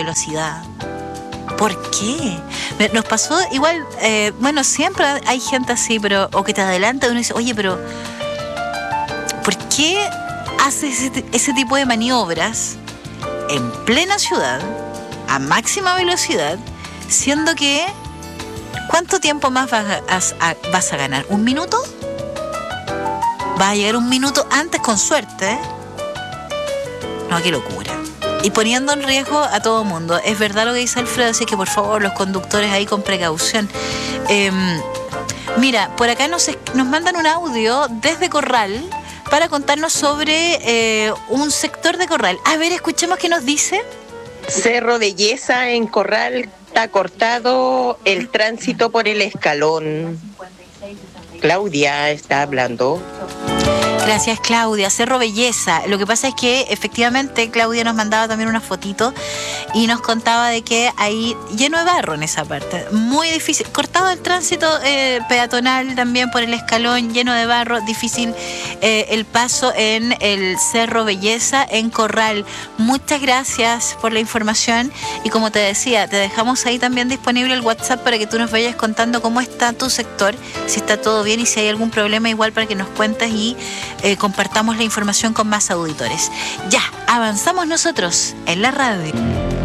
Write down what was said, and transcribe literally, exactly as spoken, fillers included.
velocidad. ¿Por qué? Nos pasó igual, eh, bueno, siempre hay gente así, pero o que te adelanta y uno dice, oye, pero ¿por qué haces ese, ese tipo de maniobras en plena ciudad, a máxima velocidad, siendo que ¿cuánto tiempo más vas a, a, vas a ganar? ¿Un minuto? ¿Vas a llegar un minuto antes con suerte? ¿Eh? No, qué locura. Y poniendo en riesgo a todo mundo. Es verdad lo que dice Alfredo, así que por favor los conductores ahí con precaución. Eh, mira, por acá nos, nos mandan un audio desde Corral para contarnos sobre eh, un sector de Corral. A ver, escuchemos qué nos dice. Cerro Belleza en Corral, está cortado el tránsito por el escalón. Claudia está hablando. Gracias, Claudia. Cerro Belleza. Lo que pasa es que efectivamente Claudia nos mandaba también una fotito y nos contaba de que hay lleno de barro en esa parte. Muy difícil. Cortado el tránsito eh, peatonal también por el escalón, lleno de barro. Difícil eh, el paso en el Cerro Belleza en Corral. Muchas gracias por la información y como te decía, te dejamos ahí también disponible el WhatsApp para que tú nos vayas contando cómo está tu sector, si está todo bien y si hay algún problema, igual para que nos cuentes y Eh, compartamos la información con más auditores. Ya, avanzamos nosotros en la radio.